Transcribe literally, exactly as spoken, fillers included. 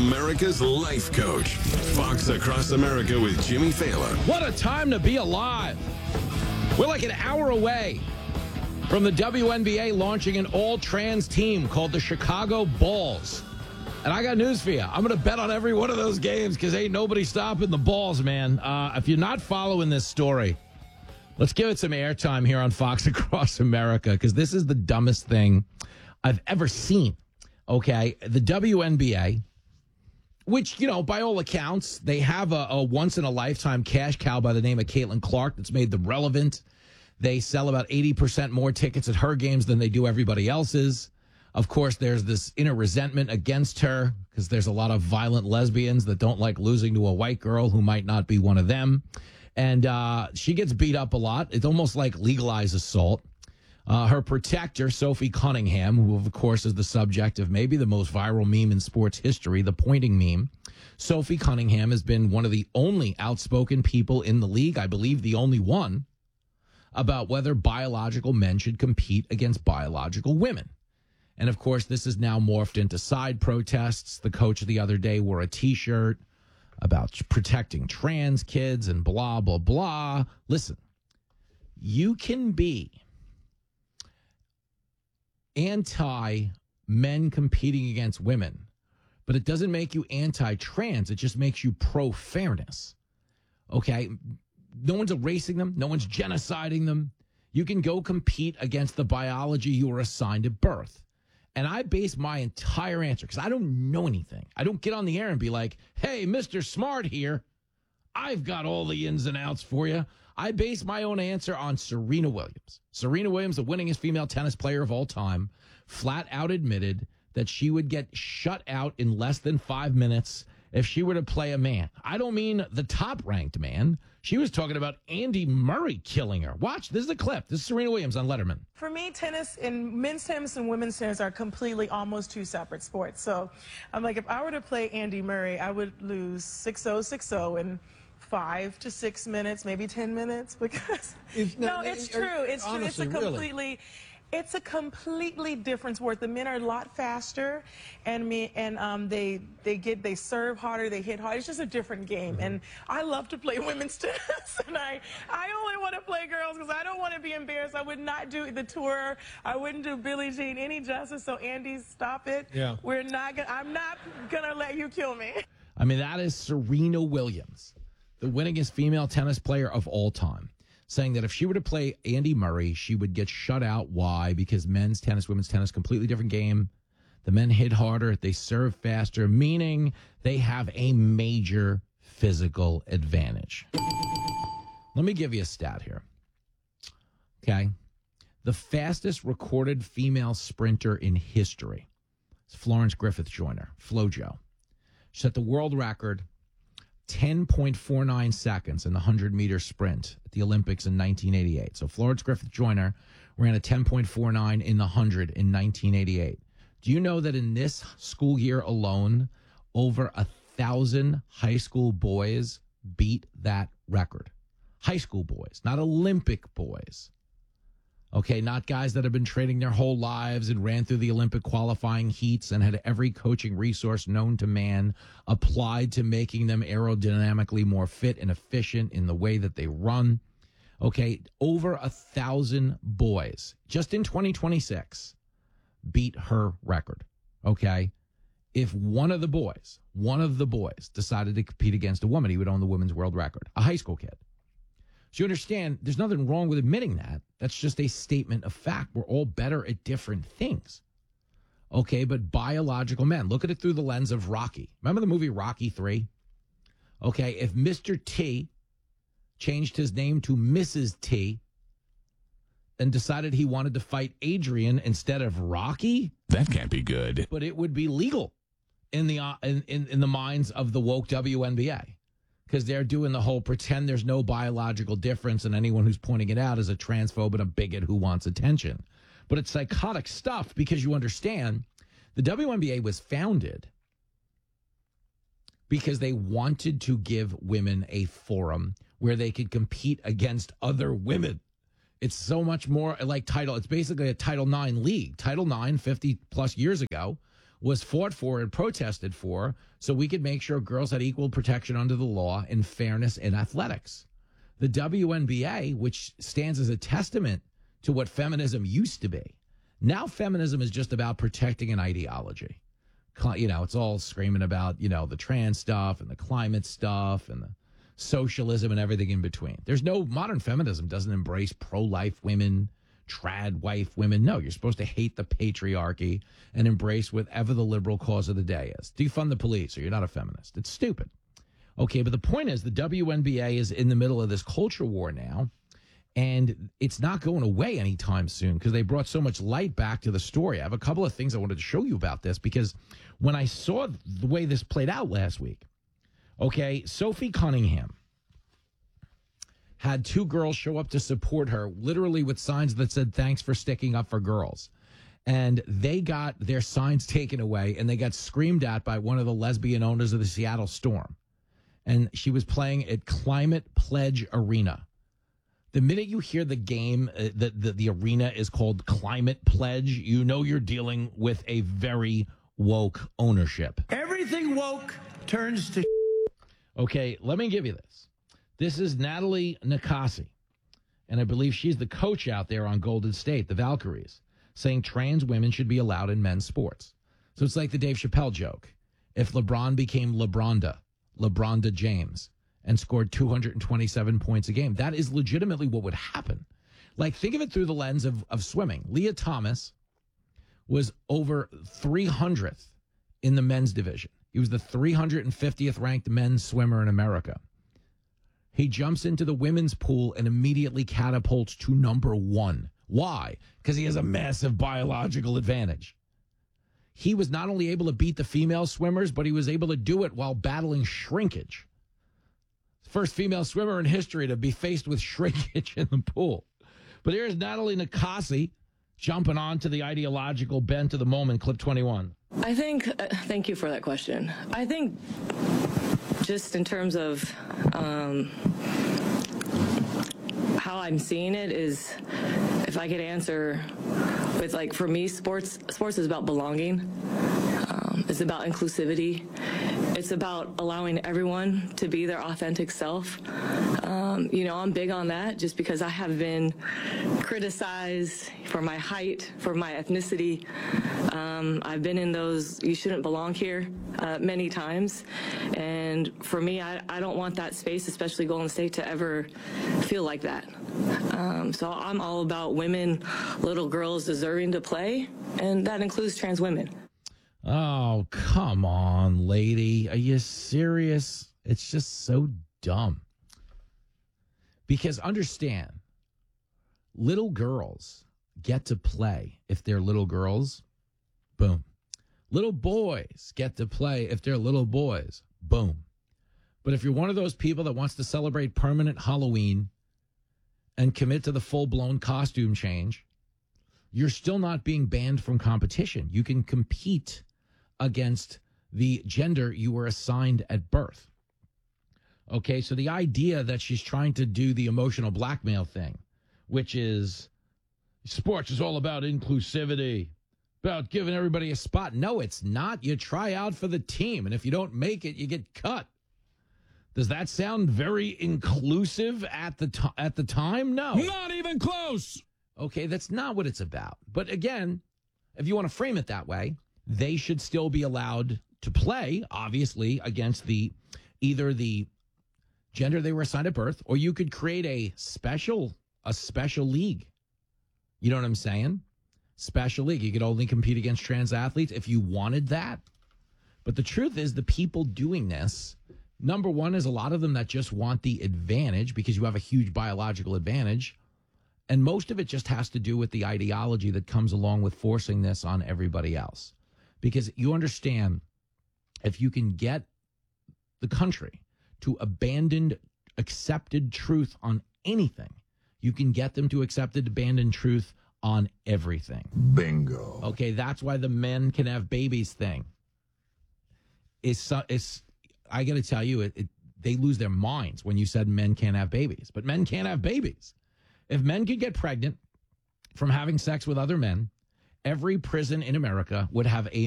America's life coach. Fox Across America with Jimmy Fallon. What a time to be alive. We're like an hour away from the W N B A launching an all-trans team called the Chicago Bulls. And I got news for you. I'm going to bet on every one of those games because ain't nobody stopping the Bulls, man. Uh, if you're not following this story, let's give it some airtime here on Fox Across America because this is the dumbest thing I've ever seen. Okay, the W N B A, which, you know, by all accounts, they have a, a once-in-a-lifetime cash cow by the name of Caitlin Clark that's made them relevant. They sell about eighty percent more tickets at her games than they do everybody else's. Of course, there's this inner resentment against her because there's a lot of violent lesbians that don't like losing to a white girl who might not be one of them. And uh, she gets beat up a lot. It's almost like legalized assault. Uh, her protector, Sophie Cunningham, who, of course, is the subject of maybe the most viral meme in sports history, the pointing meme. Sophie Cunningham has been one of the only outspoken people in the league, I believe the only one, about whether biological men should compete against biological women. And, of course, this is now morphed into side protests. The coach the other day wore a T-shirt about protecting trans kids and blah, blah, blah. Listen, you can be anti-men competing against women, but it doesn't make you anti-trans. It just makes you pro-fairness. Okay? No one's erasing them. No one's genociding them. You can go compete against the biology you were assigned at birth. And I base my entire answer, because I don't know anything. I don't get on the air and be like, hey, Mister Smart here. I've got all the ins and outs for you. I base my own answer on Serena Williams. Serena Williams, the winningest female tennis player of all time, flat out admitted that she would get shut out in less than five minutes if she were to play a man. I don't mean the top-ranked man. She was talking about Andy Murray killing her. Watch, this is a clip. This is Serena Williams on Letterman. For me, tennis and men's tennis and women's tennis are completely almost two separate sports. So I'm like, if I were to play Andy Murray, I would lose six oh, six oh, and five to six minutes, maybe ten minutes, because It's no, not- it's it- true. It's true. It's honestly, a really. completely, it's a completely different sport. The men are a lot faster, and me and um, they they get they serve harder, they hit hard. It's just a different game, Mm-hmm. and I love to play women's tennis, and I I only want to play girls because I don't want to be embarrassed. I would not do the tour. I wouldn't do Billie Jean any justice. So Andy, stop it. Yeah. We're not gonna. I'm not gonna let you kill me. I mean, that is Serena Williams, the winningest female tennis player of all time, saying that if she were to play Andy Murray, she would get shut out. Why? Because men's tennis, women's tennis, completely different game. The men hit harder, they serve faster, meaning they have a major physical advantage. Let me give you a stat here. Okay. The fastest recorded female sprinter in history is Florence Griffith Joyner, FloJo. She set the world record ten point four nine seconds in the one hundred meter sprint at the Olympics in nineteen eighty-eight. So Florence Griffith Joyner ran a ten point four nine in the one hundred in nineteen eighty-eight. Do you know that in this school year alone, over a thousand high school boys beat that record? High school boys, not Olympic boys. Okay, not guys that have been training their whole lives and ran through the Olympic qualifying heats and had every coaching resource known to man applied to making them aerodynamically more fit and efficient in the way that they run. Okay, over a thousand boys just in twenty twenty-six beat her record. Okay, if one of the boys, one of the boys decided to compete against a woman, he would own the women's world record, a high school kid. So you understand, there's nothing wrong with admitting that. That's just a statement of fact. We're all better at different things. Okay, but biological men, look at it through the lens of Rocky. Remember the movie Rocky three? Okay, if Mister T changed his name to Missus T and decided he wanted to fight Adrian instead of Rocky, That can't be good. but it would be legal in the uh, in, in, in the minds of the woke W N B A. Because they're doing the whole pretend there's no biological difference, and anyone who's pointing it out is a transphobe and a bigot who wants attention. But it's psychotic stuff because you understand the W N B A was founded because they wanted to give women a forum where they could compete against other women. It's so much more like Title. It's basically a Title nine league. Title nine, fifty plus years ago, was fought for and protested for so we could make sure girls had equal protection under the law and fairness in athletics. The W N B A, which stands as a testament to what feminism used to be, now feminism is just about protecting an ideology. You know, it's all screaming about, you know, the trans stuff and the climate stuff and the socialism and everything in between. There's no modern feminism doesn't embrace pro-life women, trad wife women. No, you're supposed to hate the patriarchy and embrace whatever the liberal cause of the day is. Defund the police or you're not a feminist. It's stupid. Okay, but the point is the W N B A is in the middle of this culture war now, and it's not going away anytime soon because they brought so much light back to the story. I have a couple of things I wanted to show you about this because when I saw the way this played out last week, okay, Sophie Cunningham had two girls show up to support her, literally with signs that said, thanks for sticking up for girls. And they got their signs taken away, and they got screamed at by one of the lesbian owners of the Seattle Storm. And she was playing at Climate Pledge Arena. The minute you hear the game, uh, the, the, the arena is called Climate Pledge, you know you're dealing with a very woke ownership. Everything woke turns to... Okay, let me give you this. This is Natalie Nakasi, and I believe she's the coach out there on Golden State, the Valkyries, saying trans women should be allowed in men's sports. So it's like the Dave Chappelle joke. If LeBron became LeBronda, LeBronda James, and scored two hundred twenty-seven points a game, that is legitimately what would happen. Like, think of it through the lens of, of swimming. Leah Thomas was over three hundredth in the men's division. He was the three hundred fiftieth ranked men's swimmer in America. He jumps into the women's pool and immediately catapults to number one. Why? Because he has a massive biological advantage. He was not only able to beat the female swimmers, but he was able to do it while battling shrinkage. First female swimmer in history to be faced with shrinkage in the pool. But here's Natalie Nakasi jumping on to the ideological bent of the moment, clip twenty-one. I think, uh, thank you for that question. I think just in terms of um, how I'm seeing it is, if I could answer with, like, for me, sports, sports is about belonging. Um, it's about inclusivity. It's about allowing everyone to be their authentic self. Um, you know, I'm big on that just because I have been criticized for my height, for my ethnicity. Um, I've been in those you shouldn't belong here uh, many times. And for me, I, I don't want that space, especially Golden State, to ever feel like that. Um, so I'm all about women, little girls deserving to play, and that includes trans women. Oh, come on, lady. Are you serious? It's just so dumb. Because understand, little girls get to play if they're little girls. Boom. Little boys get to play if they're little boys. Boom. But if you're one of those people that wants to celebrate permanent Halloween and commit to the full-blown costume change, you're still not being banned from competition. You can compete against the gender you were assigned at birth. Okay, so the idea that she's trying to do the emotional blackmail thing, which is sports is all about inclusivity, about giving everybody a spot. No, it's not. You try out for the team, and if you don't make it, you get cut. Does that sound very inclusive at the to- at the time? No. Not even close. Okay, that's not what it's about. But again, if you want to frame it that way, they should still be allowed to play, obviously, against the either the gender they were assigned at birth, or you could create a special a special league. You know what I'm saying? Special league. You could only compete against trans athletes if you wanted that. But the truth is, the people doing this, number one, is a lot of them that just want the advantage because you have a huge biological advantage. And most of it just has to do with the ideology that comes along with forcing this on everybody else. Because you understand, if you can get the country to abandon accepted truth on anything, you can get them to accept abandoned truth on everything. Bingo. Okay, that's why the men can have babies thing. It's, it's I got to tell you, it, it, they lose their minds when you said men can't have babies. But men can't have babies. If men could get pregnant from having sex with other men, every prison in America would have a